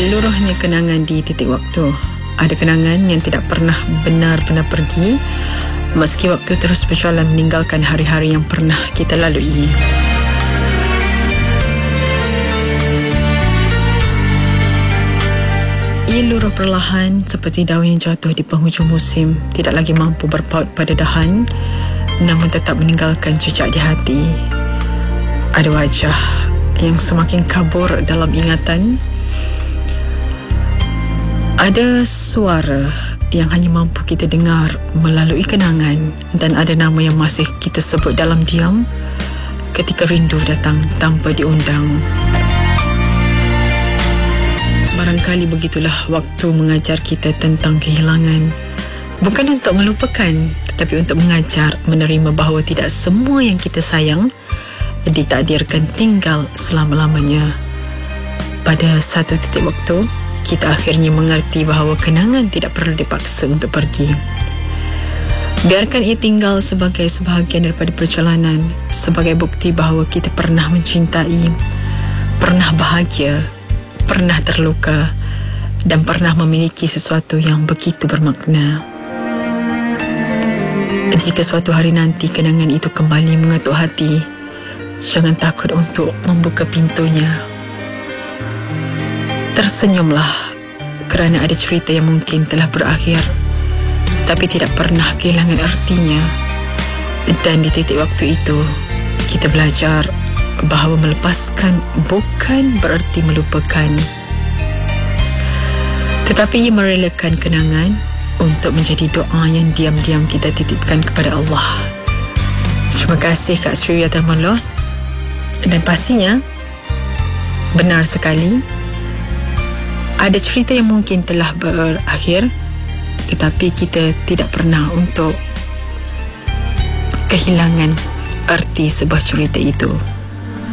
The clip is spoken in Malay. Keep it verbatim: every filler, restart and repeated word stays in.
luruhnya kenangan di titik waktu. Ada kenangan yang tidak pernah benar-benar pergi, meski waktu terus berjalan meninggalkan hari-hari yang pernah kita lalui. Ia luruh perlahan seperti daun yang jatuh di penghujung musim, tidak lagi mampu berpaut pada dahan, namun tetap meninggalkan jejak di hati. Ada wajah yang semakin kabur dalam ingatan. Ada suara yang hanya mampu kita dengar melalui kenangan, dan ada nama yang masih kita sebut dalam diam ketika rindu datang tanpa diundang. Barangkali begitulah waktu mengajar kita tentang kehilangan. Bukan untuk melupakan, tetapi untuk mengajar menerima bahawa tidak semua yang kita sayang ditakdirkan tinggal selama-lamanya. Pada satu titik waktu, kita akhirnya mengerti bahawa kenangan tidak perlu dipaksa untuk pergi. Biarkan ia tinggal sebagai sebahagian daripada perjalanan, sebagai bukti bahawa kita pernah mencintai, pernah bahagia, pernah terluka, dan pernah memiliki sesuatu yang begitu bermakna. Jika suatu hari nanti kenangan itu kembali mengetuk hati, jangan takut untuk membuka pintunya. Tersenyumlah kerana ada cerita yang mungkin telah berakhir, tetapi tidak pernah kehilangan artinya. Dan di titik waktu itu, kita belajar bahawa melepaskan bukan bererti melupakan, tetapi ia merelakan kenangan untuk menjadi doa yang diam-diam kita titipkan kepada Allah. Terima kasih Kak Sri Yatamullah. Dan pastinya benar sekali, ada cerita yang mungkin telah berakhir, tetapi kita tidak pernah untuk kehilangan arti sebuah cerita itu.